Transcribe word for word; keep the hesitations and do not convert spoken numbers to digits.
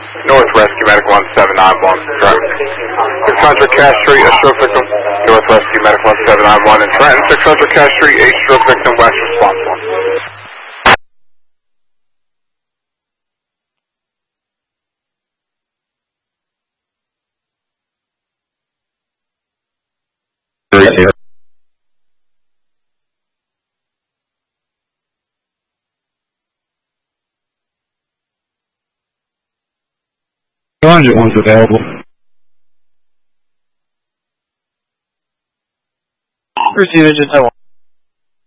North Rescue Medical one seven nine one, Trenton. six hundred Cash Street, a stroke victim. North Rescue Medical one seven nine one in Trenton. six hundred Cash Street, a stroke victim, West responsible. two hundred one's available. Receive agent Taiwan.